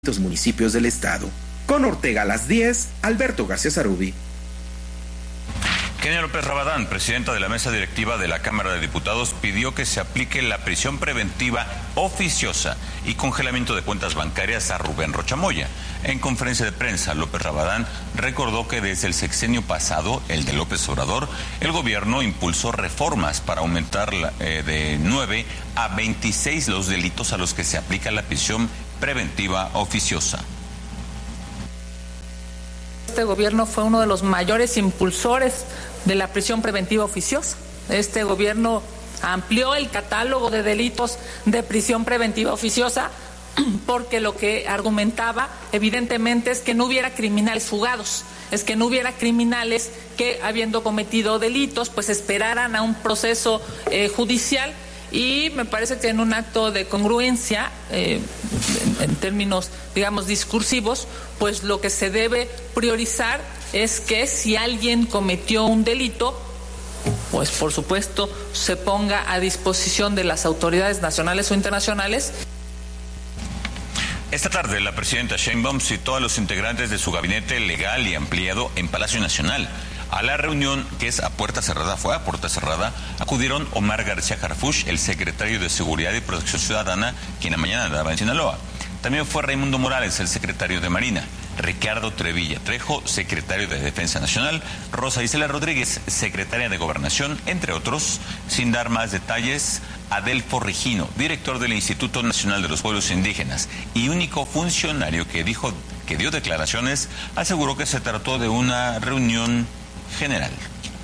Los municipios del estado. Con Ortega a las 10, Alberto García Zarubi. Kenia López Rabadán, presidenta de la mesa directiva de la Cámara de Diputados, pidió que se aplique la prisión preventiva oficiosa y congelamiento de cuentas bancarias a Rubén Rocha Moya. En conferencia de prensa, López Rabadán recordó que desde el sexenio pasado, el de López Obrador, el gobierno impulsó reformas para aumentar de 9 a 26 los delitos a los que se aplica la prisión preventiva oficiosa. Este gobierno fue uno de los mayores impulsores de la prisión preventiva oficiosa. Este gobierno amplió el catálogo de delitos de prisión preventiva oficiosa porque lo que argumentaba evidentemente es que no hubiera criminales fugados, es que no hubiera criminales que, habiendo cometido delitos, pues esperaran a un proceso judicial. Y me parece que en un acto de congruencia, en términos, digamos, discursivos, pues lo que se debe priorizar es que si alguien cometió un delito, pues por supuesto se ponga a disposición de las autoridades nacionales o internacionales. Esta tarde la presidenta Sheinbaum citó a los integrantes de su gabinete legal y ampliado en Palacio Nacional. A la reunión, que es a puerta cerrada, acudieron Omar García Harfuch, el secretario de Seguridad y Protección Ciudadana, quien mañana andaba en Sinaloa. También fue Raimundo Morales, el secretario de Marina, Ricardo Trevilla Trejo, secretario de Defensa Nacional, Rosa Isela Rodríguez, secretaria de Gobernación, entre otros. Sin dar más detalles, Adelfo Regino, director del Instituto Nacional de los Pueblos Indígenas y único funcionario que dio declaraciones, aseguró que se trató de una reunión general.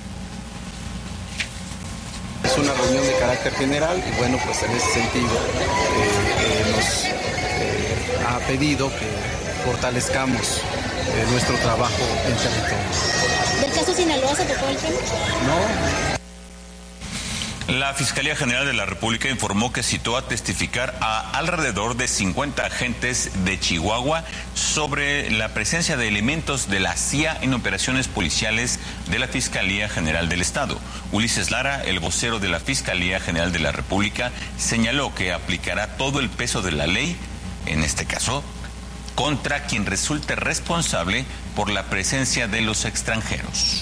Es una reunión de carácter general y bueno, pues en ese sentido nos ha pedido que fortalezcamos nuestro trabajo en territorio. ¿Del caso Sinaloa se tocó el tema? No. La Fiscalía General de la República informó que citó a testificar a alrededor de 50 agentes de Chihuahua sobre la presencia de elementos de la CIA en operaciones policiales de la Fiscalía General del Estado. Ulises Lara, el vocero de la Fiscalía General de la República, señaló que aplicará todo el peso de la ley, en este caso, contra quien resulte responsable por la presencia de los extranjeros.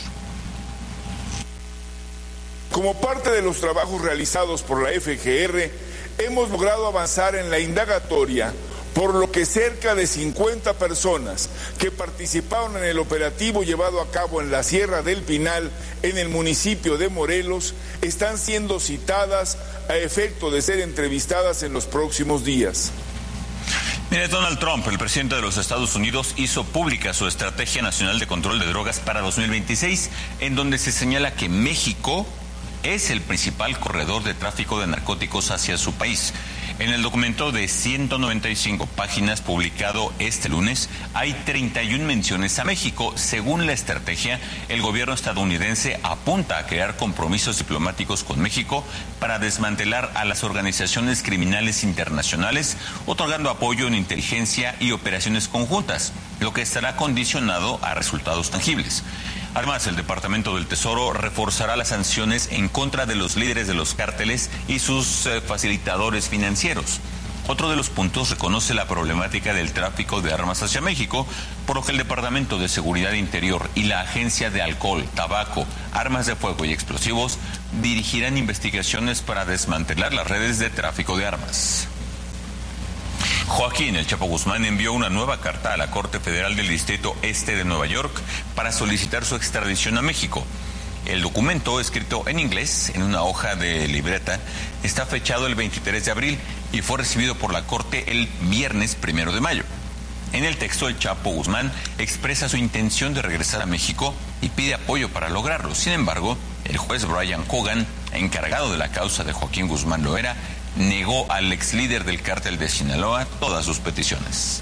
Como parte de los trabajos realizados por la FGR, hemos logrado avanzar en la indagatoria, por lo que cerca de 50 personas que participaron en el operativo llevado a cabo en la Sierra del Pinal, en el municipio de Morelos, están siendo citadas a efecto de ser entrevistadas en los próximos días. Mire, Donald Trump, el presidente de los Estados Unidos, hizo pública su Estrategia Nacional de Control de Drogas para 2026, en donde se señala que México es el principal corredor de tráfico de narcóticos hacia su país. En el documento de 195 páginas publicado este lunes, hay 31 menciones a México. Según la estrategia, el gobierno estadounidense apunta a crear compromisos diplomáticos con México para desmantelar a las organizaciones criminales internacionales, otorgando apoyo en inteligencia y operaciones conjuntas, lo que estará condicionado a resultados tangibles. Además, el Departamento del Tesoro reforzará las sanciones en contra de los líderes de los cárteles y sus facilitadores financieros. Otro de los puntos reconoce la problemática del tráfico de armas hacia México, por lo que el Departamento de Seguridad Interior y la Agencia de Alcohol, Tabaco, Armas de Fuego y Explosivos dirigirán investigaciones para desmantelar las redes de tráfico de armas. Joaquín El Chapo Guzmán envió una nueva carta a la Corte Federal del Distrito Este de Nueva York para solicitar su extradición a México. El documento, escrito en inglés en una hoja de libreta, está fechado el 23 de abril y fue recibido por la Corte el viernes 1 de mayo. En el texto, El Chapo Guzmán expresa su intención de regresar a México y pide apoyo para lograrlo. Sin embargo, el juez Brian Hogan, encargado de la causa de Joaquín Guzmán Loera, negó al ex líder del cártel de Sinaloa todas sus peticiones.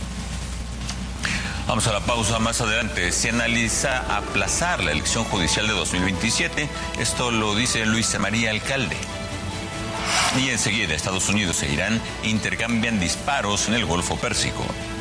Vamos a la pausa. Más adelante se analiza aplazar la elección judicial de 2027. Esto lo dice Luisa María Alcalde. Y enseguida Estados Unidos e Irán intercambian disparos en el Golfo Pérsico.